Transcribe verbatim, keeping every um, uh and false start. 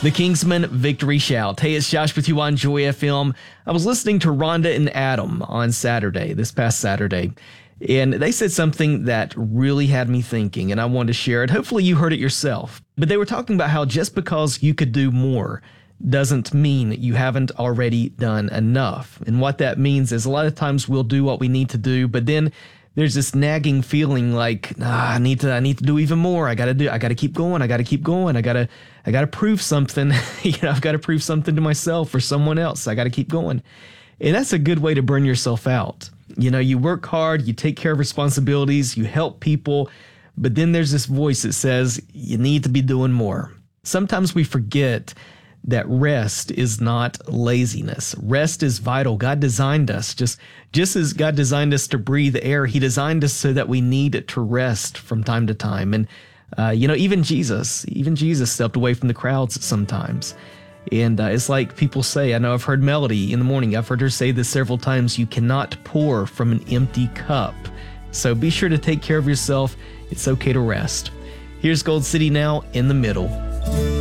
The Kingsman Victory Shout. Hey, it's Josh with you on Joy F M. I was listening to Rhonda and Adam on Saturday, this past Saturday, and they said something that really had me thinking, and I wanted to share it. Hopefully you heard it yourself. But they were talking about how just because you could do more doesn't mean you haven't already done enough. And what that means is a lot of times we'll do what we need to do, but then there's this nagging feeling like, ah, I need to, I need to do even more. I gotta do, I gotta keep going. I gotta keep going. I gotta, I gotta prove something. you know, I've got to prove something to myself or someone else. I gotta keep going. And that's a good way to burn yourself out. You know, you work hard, you take care of responsibilities, you help people, but then there's this voice that says you need to be doing more. Sometimes we forget that rest is not laziness. Rest is vital. God designed us. Just, just as God designed us to breathe air, he designed us so that we need to rest from time to time. And, uh, you know, even Jesus, even Jesus stepped away from the crowds sometimes. And uh, it's like people say, I know I've heard Melody in the morning, I've heard her say this several times, you cannot pour from an empty cup. So be sure to take care of yourself. It's okay to rest. Here's Gold City now, In the Middle.